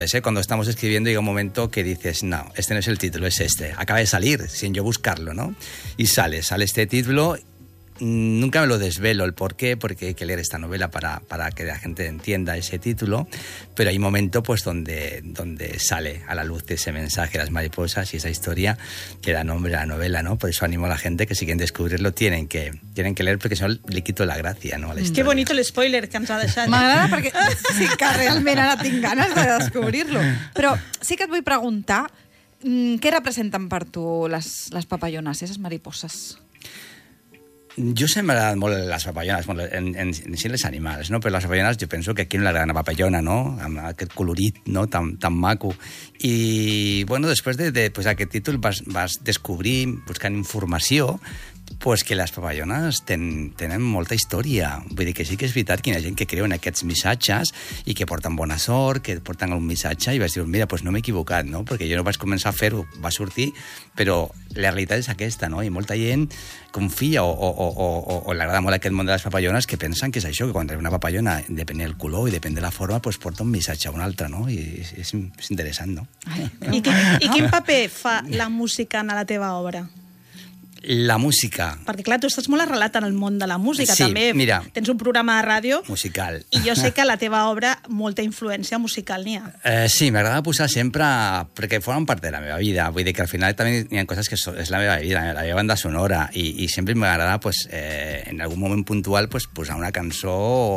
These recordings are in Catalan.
Cuando estamos escribiendo llega un momento que dices, no, este no es el título, es este. Acaba de salir, sin yo buscarlo, ¿no? Y sale este título. Nunca me lo desvelo el por qué, porque hay que leer esta novela para que la gente entienda ese título, pero hay un momento pues donde sale a la luz ese mensaje de las mariposas y esa historia que da nombre a la novela, ¿no? Por eso animo a la gente que si quieren descubrirlo tienen que leer, porque si no le quito la gracia, ¿no? A la historia. Que bonito l'espoiler que ens ha deixat. M'agrada perquè sí que realment ara tinc ganes de descobrir-lo. Però sí que et vull preguntar què representen per tu les papallones, esas mariposas? Jo sempre m'agraden molt les papallones, en si les animals, no? Però les papallones jo penso que aquí no l'agrada una papallona, no? Amb aquest colorit, no? Tan maco. I, bueno, després d'aquest títol vas descobrir, buscant informació, pues que les papallones tenen molta història. Vull dir que sí que és veritat que hi ha gent que creu en aquests missatges i que porten bona sort, que porten algun missatge, i vas dir, mira, pues no m'he equivocat, no? Perquè jo no vaig començar a fer-ho, va sortir, però la realitat és aquesta, no? I molta gent confia o li agrada molt aquest món de les papallones que pensen que és això, que quan una papallona, depèn del color i depèn de la forma, pues porta un missatge a un altre, no? I és interessant, no? I quin paper fa la música en la teva obra? La música. Perquè, clar, tu estàs molt arrelat en el món de la música. Sí, també mira, tens un programa de ràdio musical. I jo sé que a la teva obra molta influència musical n'hi ha. Sí, m'agrada posar sempre, perquè formen part de la meva vida. Vull dir que al final també hi ha coses que és la meva vida, la meva banda sonora, i sempre m'agrada, pues, en algun moment puntual, pues, posar una cançó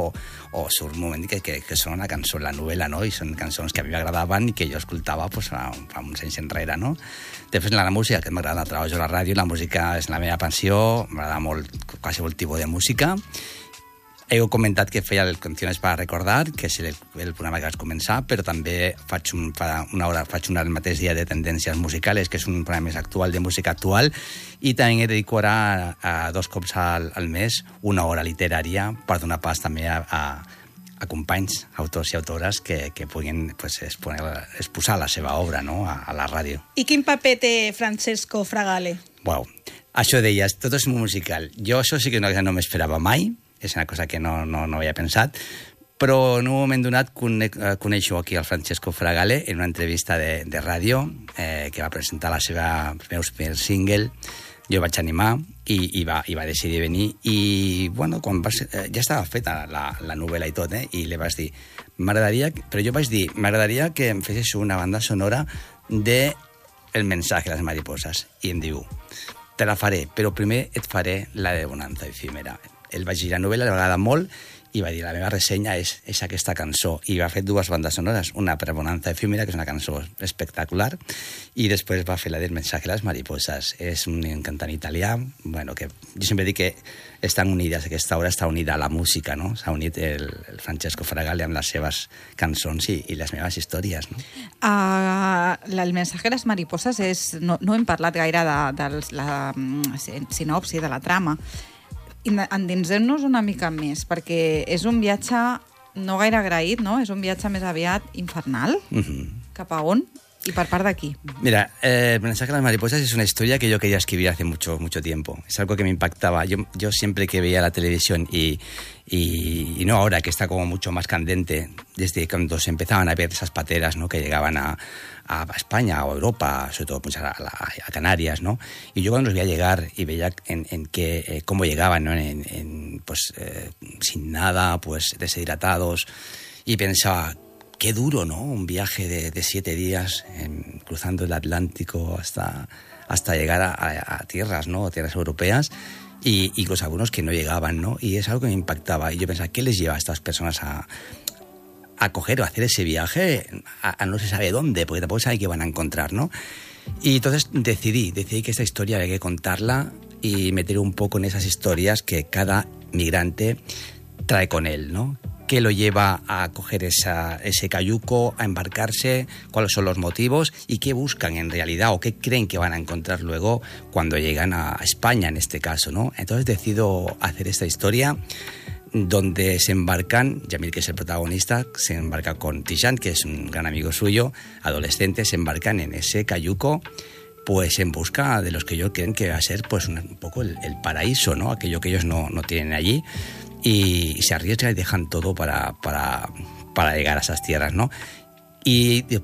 o surt un moment que sona una cançó en la novel·la, no? I són cançons que a mi m'agradaven i que jo escoltava pues, fa uns anys enrere, no? Després, la música, que m'agrada, treballo a la ràdio, la música és la meva passió, m'agrada molt qualsevol tipus de música. He comentat que feia el Canciones para recordar, que és el programa que vaig començar, però també faig una hora el mateix dia de Tendències musicales, que és un programa més actual de música actual, i també dedico ara a 2 cops al mes una hora literària per donar pas també a companys, autors i autores que puguin pues, exposar la seva obra, no? a la ràdio. I quin paper té Francesco Fragale? Wow. Això deies, tot és musical. Jo això sí que no m'esperava mai, és una cosa que no havia pensat, però en un moment donat coneixo aquí el Francesco Fragale en una entrevista de ràdio que va presentar el meu primer single. Jo vaig animar i va decidir venir i, bueno, ja estava feta la novel·la i tot, i li vaig dir, però jo vaig dir, m'agradaria que em fessis una banda sonora de El mensaje de las mariposas. I em diu, te la faré, però primer et faré la de Bonanza efímera. El vaig llegir la novel·la, li agrada molt, i va dir, la meva ressenya és aquesta cançó. I va fer 2 bandes sonores, una per Bonanza efímera, que és una cançó espectacular, i després va fer la del Mensaje de las mariposas. És un cantant italià, bueno, que jo sempre dic que estan unides, aquesta obra està unida a la música, no? S'ha unit el Francesco Fragale amb les seves cançons i les meves històries, no? El Mensaje de las mariposas és... No hem parlat gaire de la sinopsi, de la trama. Endinsem-nos una mica més, perquè és un viatge no gaire agraït, no? És un viatge més aviat infernal. Cap a on? ¿Y por parte de aquí? Mira, El mensaje de las mariposas es una historia que yo quería escribir hace mucho tiempo. Es algo que me impactaba. Yo siempre que veía la televisión y no ahora, que está como mucho más candente, desde cuando se empezaban a ver esas pateras, ¿no? Que llegaban a España o a Europa, sobre todo pues, a Canarias, ¿no? Y yo cuando los veía llegar y veía cómo llegaban, ¿no? Sin nada, pues deshidratados, y pensaba, qué duro, ¿no? Un viaje de 7 días cruzando el Atlántico hasta llegar a tierras, ¿no? Tierras europeas, y incluso algunos que no llegaban, ¿no? Y es algo que me impactaba. Y yo pensaba, ¿qué les lleva a estas personas a coger o hacer ese viaje a no se sabe dónde? Porque tampoco sabe qué van a encontrar, ¿no? Y entonces decidí que esta historia había que contarla y meter un poco en esas historias que cada migrante trae con él, ¿no? ¿Qué lo lleva a coger ese cayuco, a embarcarse? ¿Cuáles son los motivos? ¿Y qué buscan en realidad? ¿O qué creen que van a encontrar luego cuando llegan a España, en este caso, ¿no? Entonces decido hacer esta historia donde se embarcan, Yamil, que es el protagonista, se embarca con Tijan, que es un gran amigo suyo, adolescentes, se embarcan en ese cayuco pues en busca de los que ellos creen que va a ser pues un poco el paraíso, ¿no? Aquello que ellos no tienen allí. Y se arriesgan y dejan todo para llegar a esas tierras, ¿no? Y